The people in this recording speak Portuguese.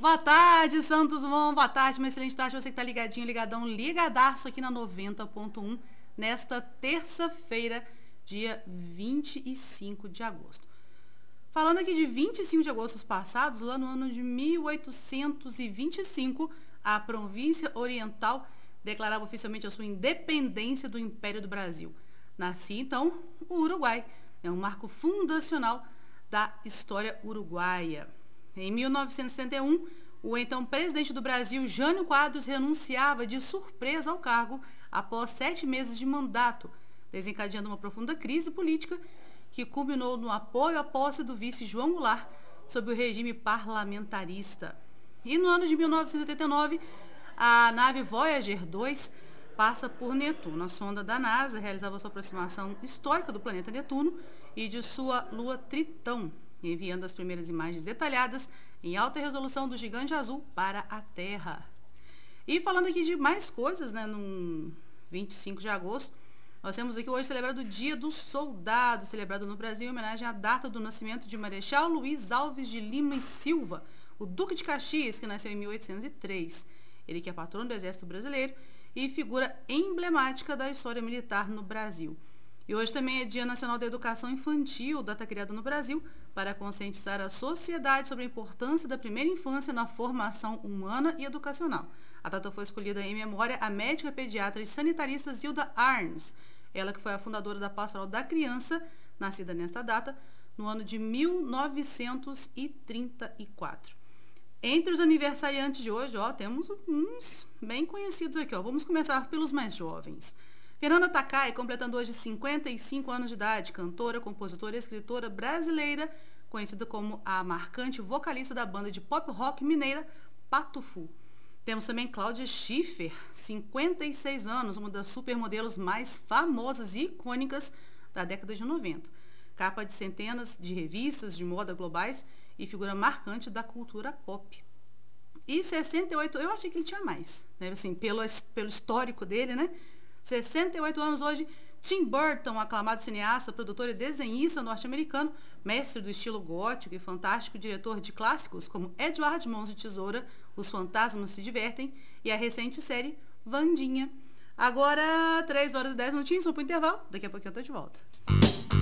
Boa tarde, Santos Dumont. Boa tarde, uma excelente tarde. Você que tá ligadinho, ligadão, ligadaço aqui na 90.1, nesta terça-feira, dia 25 de agosto. Falando aqui de 25 de agosto passados, lá no ano de 1825, a província oriental declarava oficialmente a sua independência do Império do Brasil. Nascia, então, o Uruguai. É um marco fundacional da história uruguaia. Em 1961, o então presidente do Brasil, Jânio Quadros, renunciava de surpresa ao cargo após 7 meses de mandato, desencadeando uma profunda crise política que culminou no apoio à posse do vice João Goulart sob o regime parlamentarista. E no ano de 1989, a nave Voyager 2 passa por Netuno. A sonda da NASA realizava sua aproximação histórica do planeta Netuno e de sua lua Tritão, enviando as primeiras imagens detalhadas em alta resolução do gigante azul para a Terra. E falando aqui de mais coisas, no 25 de agosto, nós temos aqui hoje celebrado o Dia do Soldado, celebrado no Brasil em homenagem à data do nascimento de Marechal Luiz Alves de Lima e Silva, o Duque de Caxias, que nasceu em 1803. Ele que é patrono do Exército Brasileiro e figura emblemática da história militar no Brasil. E hoje também é Dia Nacional da Educação Infantil, data criada no Brasil, para conscientizar a sociedade sobre a importância da primeira infância na formação humana e educacional. A data foi escolhida em memória à médica pediatra e sanitarista Zilda Arns, ela que foi a fundadora da Pastoral da Criança, nascida nesta data, no ano de 1934. Entre os aniversariantes de hoje, temos uns bem conhecidos aqui. Vamos começar pelos mais jovens. Fernanda Takai, completando hoje 55 anos de idade, cantora, compositora e escritora brasileira, conhecida como a marcante vocalista da banda de pop rock mineira Patufu. Temos também Cláudia Schiffer, 56 anos, uma das supermodelos mais famosas e icônicas da década de 90. Capa de centenas de revistas de moda globais e figura marcante da cultura pop. E 68, eu achei que ele tinha mais, assim, pelo histórico dele, 68 anos hoje, Tim Burton, aclamado cineasta, produtor e desenhista norte-americano, mestre do estilo gótico e fantástico diretor de clássicos como Edward Mãos de Tesoura, Os Fantasmas se Divertem e a recente série Wandinha. Agora, 3 horas e 10 minutinhos, vamos para o intervalo. Daqui a pouquinho eu estou de volta.